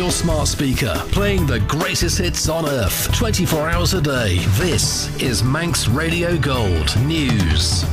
your smart speaker, playing the greatest hits on earth, 24 hours a day. This is Manx Radio Gold News.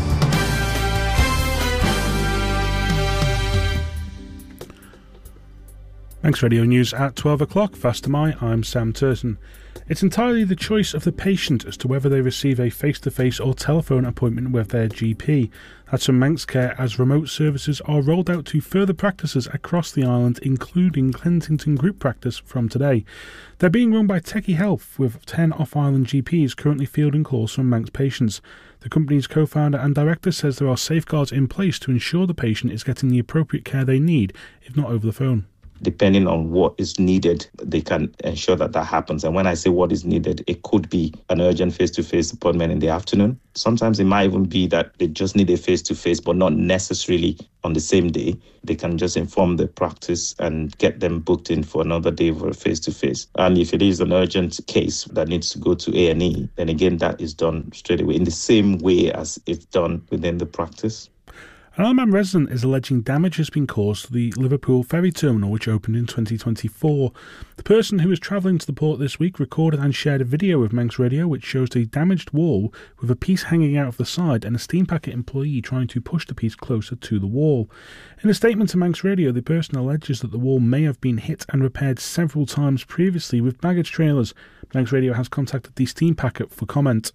Manx Radio News at 12 o'clock. Fast to my, I'm Sam Turton. It's entirely the choice of the patient as to whether they receive a face-to-face or telephone appointment with their GP. That's from Manx Care, as remote services are rolled out to further practices across the island, including Kensington Group Practice from today. They're being run by Techie Health, with 10 off-island GPs currently fielding calls from Manx patients. The company's co-founder and director says there are safeguards in place to ensure the patient is getting the appropriate care they need, if not over the phone. Depending on what is needed, they can ensure that happens. And when I say what is needed, it could be an urgent face-to-face appointment in the afternoon. Sometimes it might even be that they just need a face-to-face, but not necessarily on the same day. They can just inform the practice and get them booked in for another day for a face-to-face. And if it is an urgent case that needs to go to A&E, then again, that is done straight away in the same way as it's done within the practice. An Isle of Man resident is alleging damage has been caused to the Liverpool ferry terminal, which opened in 2024. The person who was travelling to the port this week recorded and shared a video with Manx Radio which shows a damaged wall with a piece hanging out of the side and a steam packet employee trying to push the piece closer to the wall. In a statement to Manx Radio, the person alleges that the wall may have been hit and repaired several times previously with baggage trailers. Manx Radio has contacted the steam packet for comment.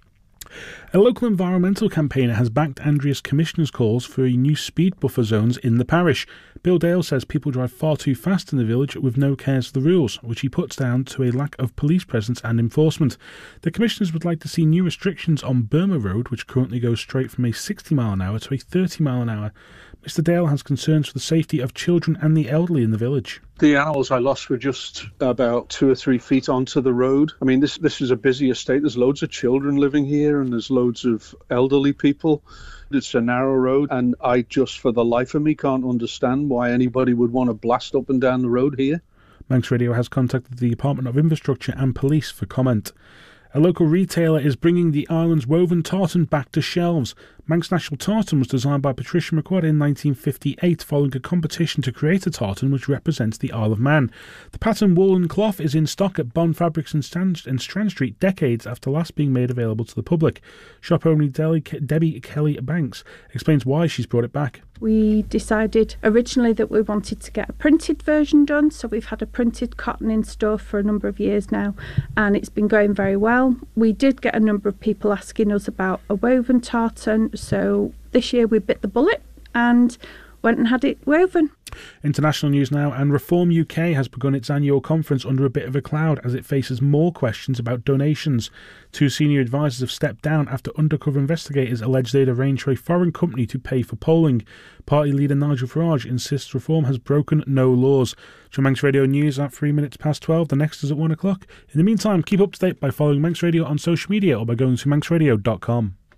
A local environmental campaigner has backed Andreas Commissioner's calls for new speed buffer zones in the parish. Bill Dale says people drive far too fast in the village with no cares for the rules, which he puts down to a lack of police presence and enforcement. The commissioners would like to see new restrictions on Burma Road, which currently goes straight from a 60 mile an hour to a 30 mile an hour. Mr Dale has concerns for the safety of children and the elderly in the village. The animals I lost were just about 2 or 3 feet onto the road. I mean, this is a busy estate. There's loads of children living here and there's loads of elderly people. It's a narrow road, and I just, for the life of me, can't understand why anybody would want to blast up and down the road here. Manx Radio has contacted the Department of Infrastructure and Police for comment. A local retailer is bringing the island's woven tartan back to shelves. Manx National Tartan was designed by Patricia McQuad in 1958 following a competition to create a tartan which represents the Isle of Man. The pattern woolen cloth is in stock at Bond Fabrics in Strand Street decades after last being made available to the public. Shop owner Debbie Kelly Banks explains why she's brought it back. We decided originally that we wanted to get a printed version done, so we've had a printed cotton in store for a number of years now, and it's been going very well. We did get a number of people asking us about a woven tartan, so this year we bit the bullet and went and had it woven. International news now, and Reform UK has begun its annual conference under a bit of a cloud as it faces more questions about donations. 2 senior advisors have stepped down after undercover investigators alleged they'd arranged for a foreign company to pay for polling. Party leader Nigel Farage insists Reform has broken no laws. So Manx Radio News at 3 minutes past 12. The next is at 1 o'clock. In the meantime, keep up to date by following Manx Radio on social media or by going to manxradio.com.